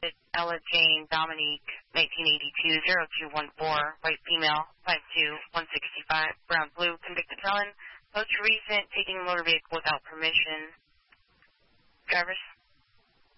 Ella Jane Dominique, 1982-0214, white female, 5'2", 165, brown blue, convicted felon, most recent taking a motor vehicle without permission. Drivers.